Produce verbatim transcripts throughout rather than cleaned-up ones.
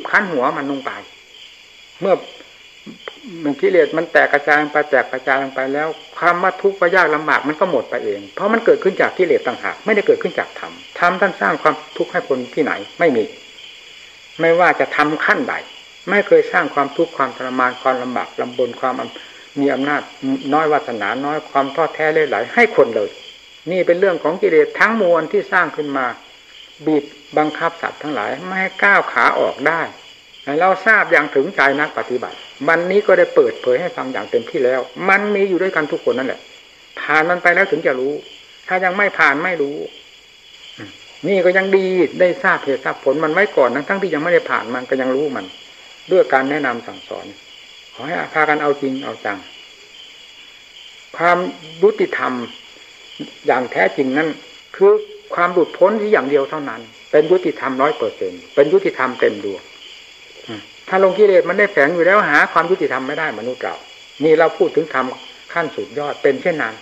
คั้นหัวมันลงไปเมื่อมันกิเลสมันแตกกระจายไปแตกกระจายลงไปแล้วความว่าทุกข์ว่ายากลำบากมันก็หมดไปเองเพราะมันเกิดขึ้นจากกิเลสต่างหากไม่ได้เกิดขึ้นจากธรรมธรรมท่านสร้างความทุกข์ให้คนที่ไหนไม่มีไม่ว่าจะทำขั้นใดไม่เคยสร้างความทุกข์ความทรมานความลำบากลำบนความมีอำนาจน้อยวาสนาน้อยความท้อแท้เลื่อยไหลให้คนเลยนี่เป็นเรื่องของกิเลสทั้งมวลที่สร้างขึ้นมาบีบบังคับสัตว์ทั้งหลายไม่ให้ก้าวขาออกได้เราทราบอย่างถึงใจนักปฏิบัติวันนี้ก็ได้เปิดเผยให้ฟังอย่างเต็มที่แล้วมันมีอยู่ด้วยกันทุกคนนั่นแหละผ่านมันไปแล้วถึงจะรู้ถ้ายังไม่ผ่านไม่รู้นี่ก็ยังดีได้ทราบเหตุทราบผลมันไว้ก่อนทั้งทั้งที่ยังไม่ได้ผ่านมันก็ยังรู้มันด้วยการแนะนำสั่งสอนขอให้พากันเอาจริงเอาจังความยุติธรรมอย่างแท้จริงนั้นคือความหลุดพ้นที่อย่างเดียวเท่านั้นเป็นยุติธรรมร้อยเปอร์เซ็นต์เป็นยุติธรรมเต็มดวงถ้าลงกิเลสมันได้แฝงอยู่แล้วหาความยุติธรรมไม่ได้มนุษย์เรานี่เราพูดถึงธรรมขั้นสุดยอดเป็นเช่นนั้น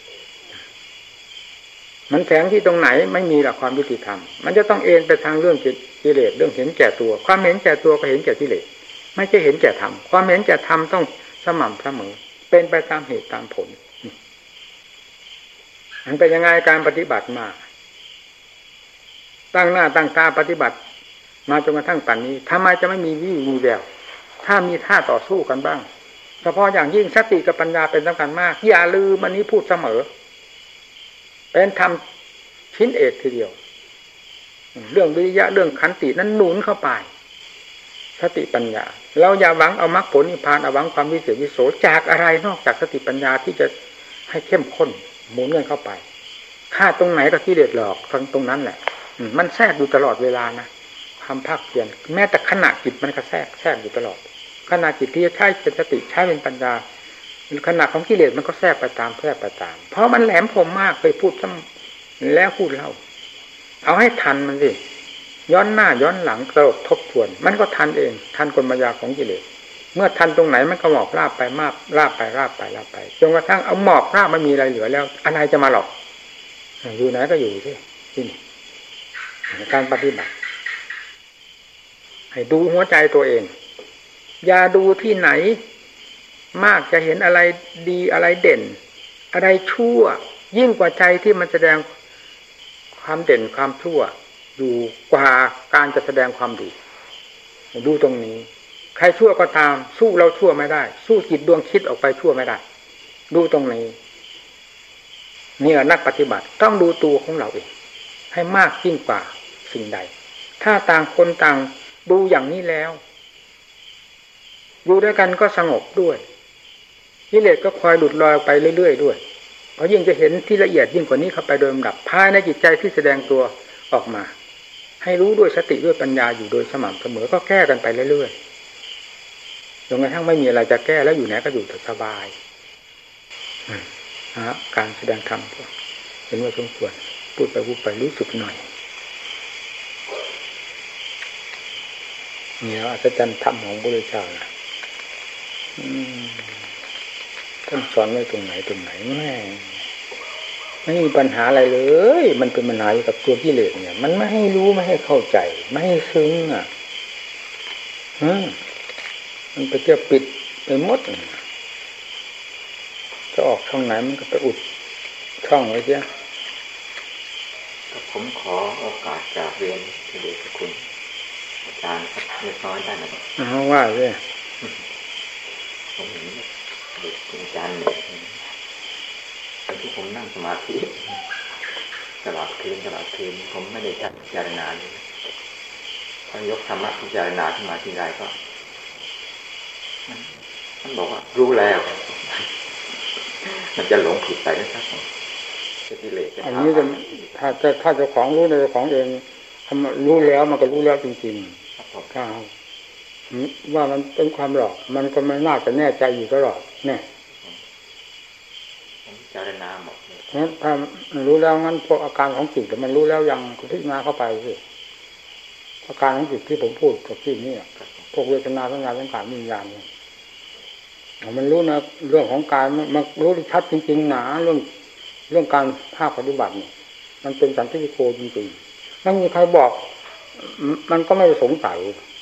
มันแฝงที่ตรงไหนไม่มีหลักความยุติธรรมมันจะต้องเอ็นไปทางเรื่องกิเลสเรื่องเห็นแก่ตัวความเห็นแก่ตัวก็เห็นแก่กิเลสไม่ใช่เห็นแก่ธรรมความเห็นแก่ธรรมต้องสม่ำเสมอเป็นไปตามเหตุตามผลมันเป็นยังไงการปฏิบัติมาตั้งหน้าตั้งตาปฏิบัติมาจนกระทั่งปัจจุบันนี้ทำไมจะไม่มีวี่มีแววถ้ามีท่าต่อสู้กันบ้างเฉพาะอย่างยิ่งสติกับปัญญาเป็นสำคัญมากอย่าลืมมันนี้พูดเสมอเป็นธรรมชิ้นเอกทีเดียวเรื่องวิริยะเรื่องขันตินั้นหนุนเข้าไปสติปัญญาเราอย่าหวังเอามรรคผลนิพพานเอาหวังความวิเศษวิโสจากอะไรนอกจากสติปัญญาที่จะให้เข้มข้นหมุนเงินเข้าไปฆ่าตรงไหนก็กิเลสหลอกทั้งตรงนั้นแหละมันแทรกอยู่ตลอดเวลานะความภาคเพียรแม้แต่ขณะจิตมันก็แทรกแทรกอยู่ตลอดขณะจิตที่จะใช้เป็นสติใช้เป็นปัญญาขณะของกิเลสมันก็แทรกไปตามแทรกไปตามเพราะมันแหลมคมมากเคยพูดซ้ำแล้วพูดเล่าเอาให้ทันมันสิย้อนหน้าย้อนหลังตลบทบทวนมันก็ทันเองทันกลมายาของกิเลสเมื่อทันตรงไหนมันก็หมอบราบไปมาบราบไปราบไปราบไปจนกระทั่งเอาหมอบราบไม่มีอะไรเหลือแล้วอะไรจะมาหลอกอยู่ไหนก็อยู่ที่ที่นี่การปฏิบัติให้ดูหัวใจตัวเองอย่าดูที่ไหนมากจะเห็นอะไรดีอะไรเด่นอะไรชั่วยิ่งกว่าใจที่มันแสดงความเด่นความชั่วอยู่กว่าการจะแสดงความดีดูตรงนี้ใครชั่วก็ตามสู้เราชั่วไม่ได้สู้จิตดวงคิดออกไปชั่วไม่ได้ดูตรงนี้นี่นักปฏิบัติต้องดูตัวของเราเองให้มากยิ่งกว่าสิ่งใดถ้าต่างคนต่างดูอย่างนี้แล้วอยู่ด้วยกันก็สงบด้วยกิเลสก็คอยหลุดลอยไปเรื่อยๆด้วยเพราะยิ่งจะเห็นที่ละเอียดยิ่งกว่านี้เข้าไปโดยลำดับภายในจิตใจที่แสดงตัวออกมาให้รู้ด้วยสติด้วยปัญญาอยู่โดยสม่ำเสมอก็แก้กันไปเรื่อยๆจนกระทั่งไม่มีอะไรจะแก้แล้วอยู่ไหนก็อยู่สบายนะการแสดงธรรมเห็นว่าสมควรพูดไปพูดไปรู้สึกหน่อยเนี่ยอัศจรรย์ธรรมของพระพุทธเจ้านะท่านสอนไว้ตรงไหนตรงไหนแม่ไม่มีปัญหาอะไรเลยมันเป็นปัญหาอยู่กับตัวกิเลสเนี่ยมันไม่ให้รู้ไม่ให้เข้าใจไม่ให้ซึ้งอ่ะฮะมันไปเที่ยวปิดไปหมดจะออกช่องไหนมันก็ไปอุดช่องไว้เสียผมขอโอกาสจากเรียนที่เดชคุณอาจารย์ครับเล็กน้อยได้ไหมครับอ้าวว่าเลยผมเห็นเด็กอาจารย์เนี่ยตอนที่ผมนั่งสมาธิตลอดคืนตลอดคืนผมไม่ได้จัดพิจารณาเลยพอยกธรรมะพิจารณาขึ้นมาทีไรก็มันบอกว่ารู้แล้วมันจะหลงผิดไปนะครับอันนี้จะถ้าจะถ้าเจ้าของรู้ในเจ้าของเองทำรู้แล้วมันก็รู้แล้วจริงๆถ้าว่ามันเป็นความหลอกมันก็ไม่น่าจะแน่ใจอยู่ตลอดเนี่ยพิจารณาหมดงั้นถ้ารู้แล้วงั้นพวกอาการของจิตมันรู้แล้วยังพิจารณาเข้าไปสิอาการของจิตที่ผมพูดกับที่นี่พวกเวทนาสัญญาสังขารวิญญาณเนี่ยมันรู้นะเรื่องของกายมันรู้ชัดจริงๆหนาเรื่องเรื่องการภาคปฏิบัติเนี่ยมันเป็นสันติโกจริงๆไม่มีใครบอกมันก็ไม่สงสัย